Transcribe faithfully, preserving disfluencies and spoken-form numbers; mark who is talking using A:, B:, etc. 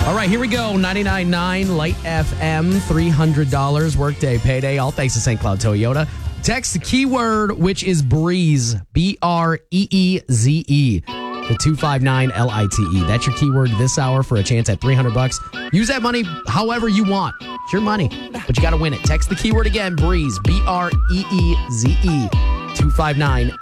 A: All right, here we go. ninety-nine point nine Light F M, three hundred dollars workday payday. All thanks to Saint Cloud Toyota. Text the keyword, which is breeze, B R E E Z E, to two five nine L I T E. That's your keyword this hour for a chance at three hundred bucks. Use that money however you want. It's your money, but you got to win it. Text the keyword again, breeze, B R E E Z E, two five nine